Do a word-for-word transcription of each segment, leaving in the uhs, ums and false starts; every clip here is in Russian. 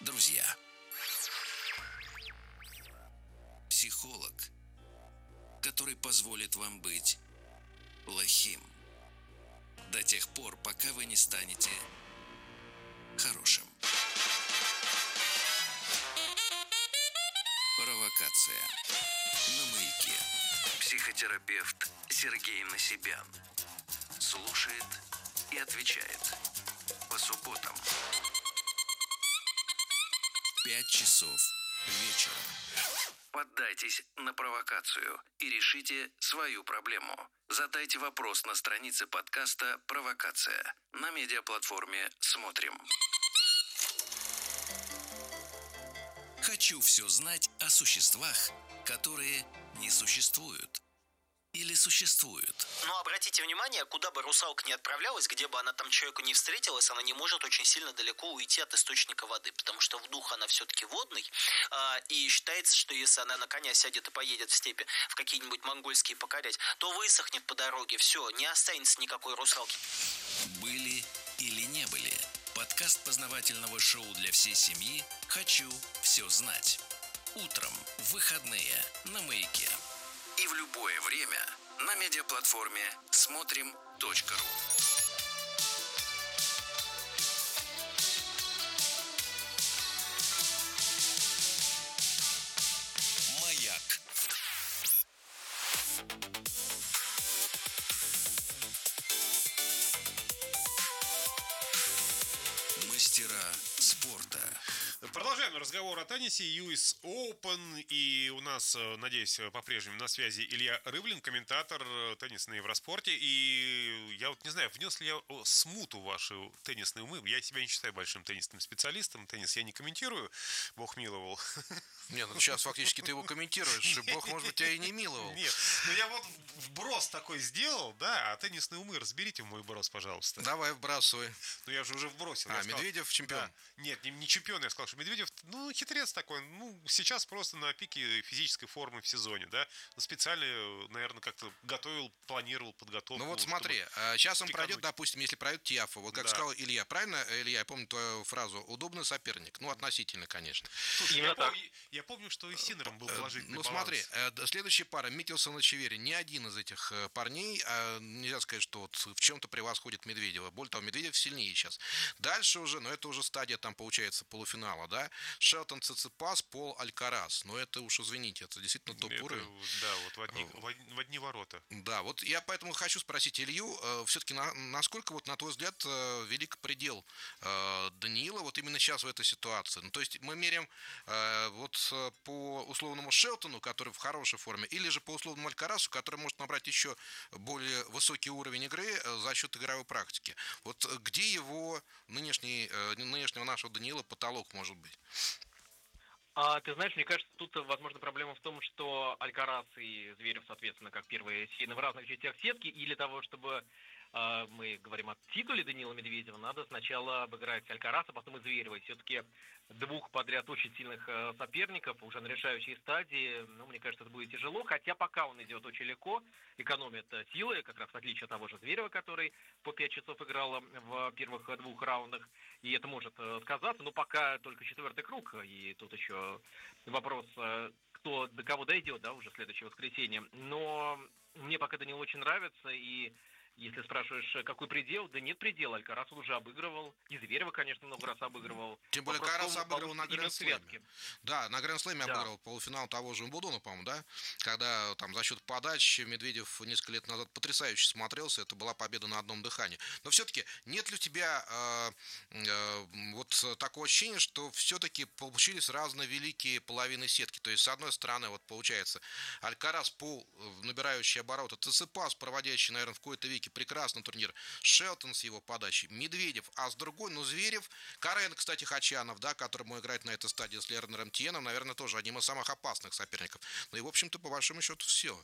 Друзья, психолог, который позволит вам быть плохим до тех пор, пока вы не станете хорошим. Провокация на Маяке. Психотерапевт Сергей Насибян слушает и отвечает по субботам. Пять часов вечера. Поддайтесь на провокацию и решите свою проблему. Задайте вопрос на странице подкаста «Провокация» на медиаплатформе «Смотрим». Хочу все знать о существах, которые не существуют. Или существуют. Но обратите внимание, куда бы русалка ни отправлялась, где бы она там человеку не встретилась, она не может очень сильно далеко уйти от источника воды, потому что в дух она все-таки водный, а, и считается, что если она на коня сядет и поедет в степи в какие-нибудь монгольские покорять, то высохнет по дороге, все, не останется никакой русалки. Были или не были? Подкаст познавательного шоу для всей семьи «Хочу все знать». Утром в выходные на Маяке. И в любое время на медиаплатформе смотрим точка ру. Маяк. Мастера спорта. Продолжаем разговор о теннисе, ю эс Open, и у нас, надеюсь, по-прежнему на связи Илья Рывлин, комментатор тенниса на Евроспорте, и я вот не знаю, внес ли я смуту в ваши теннисные умы, я себя не считаю большим теннисным специалистом, теннис я не комментирую, бог миловал. Нет, ну сейчас фактически ты его комментируешь, и бог, может быть, тебя и не миловал. Нет, ну я вот вброс такой сделал, да, а теннисные умы разберите в мой вброс, пожалуйста. Давай, вбрасывай. Ну я же уже вбросил. А, сказал, Медведев чемпион? Да. Нет, не, не чемпион, я сказал, что Медведев, ну, хитрец такой, ну, сейчас просто на пике физической формы в сезоне, да, специально, наверное, как-то готовил, планировал подготовку. Ну вот смотри, сейчас он пикануть. пройдет, допустим, если пройдет Тиафо, вот как Да. сказал Илья, правильно, Илья, я помню твою фразу, удобный соперник, ну, относительно, конечно. Слушай, Именно я, так. помню, я помню, что и с Синером был положительный Ну баланс. смотри, э, д- следующая пара, Микkelсон и Чевери, ни один из этих э, парней, а, нельзя сказать, что вот в чем-то превосходит Медведева. Более того, Медведев сильнее сейчас. Дальше уже, но это уже стадия, там получается, полуфинала, да, Шелтон Циципас, Пол Алькарас. Но это уж, извините, это действительно Это, топ-уровень. да, вот в одни, в одни- в одни ворота. Да, вот я поэтому хочу спросить Илью, э, все-таки на, насколько, вот, на твой взгляд, э, велик предел э, Даниила вот именно сейчас в этой ситуации? Ну, то есть мы меряем э, вот э, по условному Шелтону, который в хорошей форме, или же по условному Алькарасу, который может набрать еще более высокий уровень игры э, за счет игровой практики. Вот э, где его нынешний, э, нынешнего нашего Даниила потолок может быть? А, ты знаешь, мне кажется, тут, возможно, проблема в том, что Алькарас и Зверев, соответственно, как первые сильны в разных частях сетки, и для того, чтобы э, мы говорим о титуле Даниила Медведева, надо сначала обыграть Алькараса, потом и Зверева. И все-таки двух подряд очень сильных э, соперников уже на решающей стадии, ну, мне кажется, это будет тяжело, хотя пока он идет очень легко, экономит э, силы, как раз в отличие от того же Зверева, который по пять часов играл в первых э, двух раундах, и это может э, сказаться, но пока только четвертый круг, и тут еще вопрос, э, кто до кого дойдет, да, уже в следующее воскресенье. Но мне пока Данил очень нравится, и если спрашиваешь, какой предел, да нет предела. Алькарас он уже обыгрывал. И Зверева, конечно, много раз обыгрывал. Тем более Вопрос в Карас том, обыгрывал на получится именно Гранд-слэме. связки. Да, на Гранд-слэме Да. обыгрывал полуфинал того же Умбудона, по-моему, да? Когда там за счет подач Медведев несколько лет назад потрясающе смотрелся, это была победа на одном дыхании. Но все-таки нет ли у тебя э, э, вот такого ощущения, что все-таки получились разные великие половины сетки? То есть, с одной стороны, вот получается, Алькарас, Пол, набирающий обороты, Циципас, проводящий, наверное, в какой-то веке прекрасный турнир, Шелтон с его подачей, Медведев, а с другой, ну, Зверев, Карен, кстати, Хачанов, да, которому играть на этой стадии с Лернером Тиеном, наверное, тоже одним из самых опасных соперников. Ну и, в общем-то, по большому счету, все.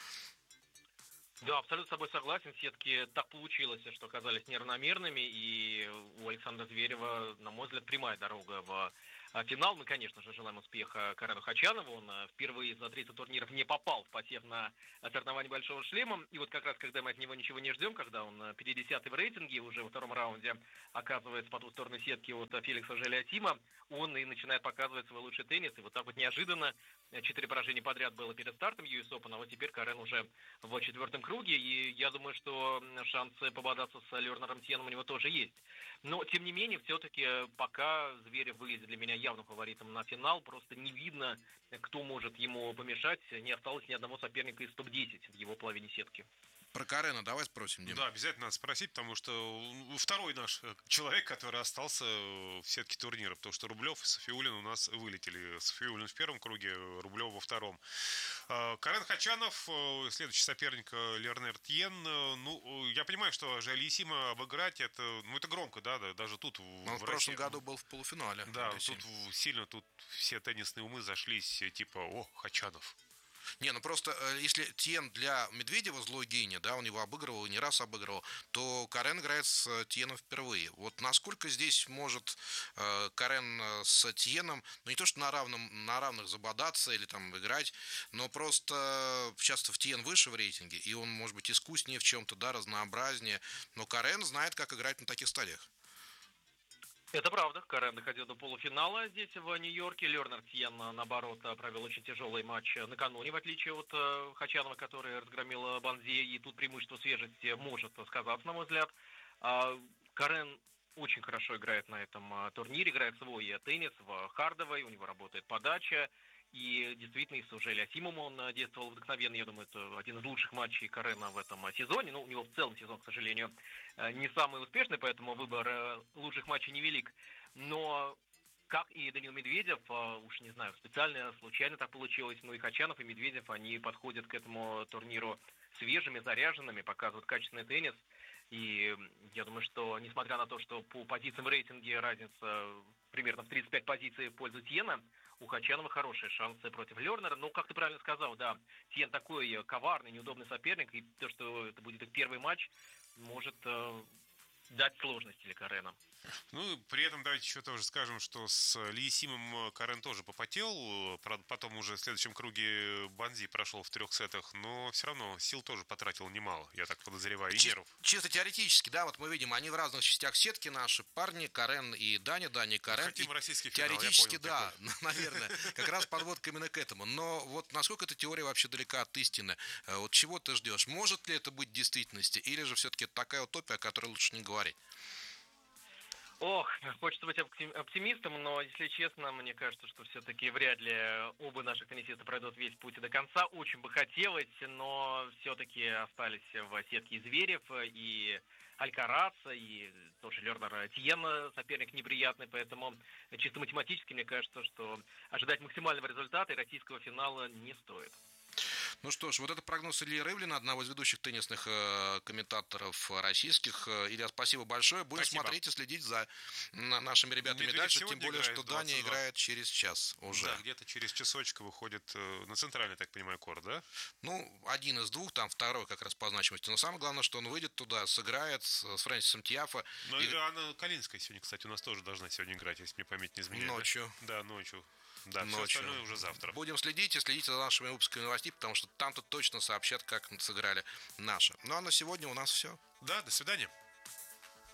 Да, абсолютно с собой согласен. Сетки так получилось, что оказались неравномерными, и у Александра Зверева, на мой взгляд, прямая дорога в финал. Мы, конечно же, желаем успеха Карену Хачанову. Он впервые за тридцать турниров не попал в посев на соревнование Большого Шлема. И вот как раз, когда мы от него ничего не ждем, когда он пятидесятый в рейтинге, уже во втором раунде оказывается по ту сторону сетки от Феликса Желиатима, он и начинает показывать свой лучший теннис. И вот так вот неожиданно четыре поражения подряд было перед стартом ю эс Open, а вот теперь Карен уже в четвертом круге. И я думаю, что шансы пободаться с Лернером Тьеном у него тоже есть. Но, тем не менее, все-таки пока Зверев выглядит для меня явным фаворитом на финал. Просто не видно, кто может ему помешать. Не осталось ни одного соперника из топ десять в его половине сетки. Про Карена давай спросим, Дим. Да, обязательно надо спросить, потому что второй наш человек, который остался в сетке турнира, потому что Рублев и Софиулин у нас вылетели. Софиулин в первом круге, Рублев во втором. Карен Хачанов, следующий соперник Лернер Тьен. Ну, я понимаю, что Желиатима обыграть, это, ну, это громко, да, да, даже тут. Он в, в прошлом России, году был в полуфинале. Да, тут сильно тут все теннисные умы зашлись, типа, о, Хачанов. Не, ну просто, если Тьен для Медведева злой гений, да, он его обыгрывал и не раз обыгрывал, то Карен играет с Тьеном впервые. Вот насколько здесь может э, Карен с Тьеном, ну не то, что на, равном, на равных забодаться или там играть, но просто часто в Тьен выше в рейтинге, и он может быть искуснее в чем-то, да, разнообразнее, но Карен знает, как играть на таких стадиях. Это правда. Карен доходил до полуфинала здесь, в Нью-Йорке. Лернер Тьен, наоборот, провел очень тяжелый матч накануне, в отличие от э, Хачанова, который разгромил Бонзи. И тут преимущество свежести может сказаться, на мой взгляд. А Карен очень хорошо играет на этом а, турнире, играет свой теннис в хардовой, у него работает подача. И действительно, и с Желиатимом он действовал вдохновенно. Я думаю, это один из лучших матчей Карена в этом сезоне. Ну, у него в целом сезон, к сожалению, не самый успешный, поэтому выбор лучших матчей невелик. Но, как и Данил Медведев, уж не знаю, специально, случайно так получилось, но и Хачанов, и Медведев, они подходят к этому турниру свежими, заряженными, показывают качественный теннис. И я думаю, что, несмотря на то, что по позициям в рейтинге разница примерно в тридцать пять позиций в пользу Тьена, у Хачанова хорошие шансы против Лернера. Ну, как ты правильно сказал, да, Тьен такой коварный, неудобный соперник, и то, что это будет их первый матч, может э, дать сложности для Карена. Ну, при этом давайте еще тоже скажем, что с Лиесимом Карен тоже попотел. Правда, потом уже в следующем круге Бонзи прошел в трех сетах, но все равно сил тоже потратил немало, я так подозреваю, и Чи- нервов. Чисто теоретически, да, вот мы видим, они в разных частях сетки наши парни, Карен и Даня, Даня и Карен. Хотим И российский финал, теоретически, я понял, да, наверное, как раз подводка именно к этому. Но вот насколько эта теория вообще далека от истины? Вот чего ты ждешь? Может ли это быть в действительности? Или же все-таки такая утопия, о которой лучше не говорить? Ох, хочется быть оптимистом, но, если честно, мне кажется, что все-таки вряд ли оба наших теннисиста пройдут весь путь до конца. Очень бы хотелось, но все-таки остались в сетке и Зверев, и Алькарас, и тоже Лернер Тьен, соперник неприятный, поэтому чисто математически мне кажется, что ожидать максимального результата и российского финала не стоит. Ну что ж, вот это прогноз Ильи Рывлина, одного из ведущих теннисных э, комментаторов российских. Илья, спасибо большое. Будем Спасибо. смотреть и следить за на, нашими ребятами Медведев дальше, тем сегодня более, играет что в двадцать Даня два. играет через час уже. Да, где-то через часочек выходит э, на центральный, так понимаю, корт, да? Ну, один из двух, там второй как раз по значимости. Но самое главное, что он выйдет туда, сыграет с, с Фрэнсисом Тьяфо. Ну, и... и Анна Калинская сегодня, кстати, у нас тоже должна сегодня играть, если мне память не изменяет. Ночью. Да, ночью. Да, все Ночью. остальное уже завтра. Будем следить и следить за нашими выпусками новостей, потому что там-то точно сообщат, как сыграли наши. Ну, а на сегодня у нас все. Да, до свидания.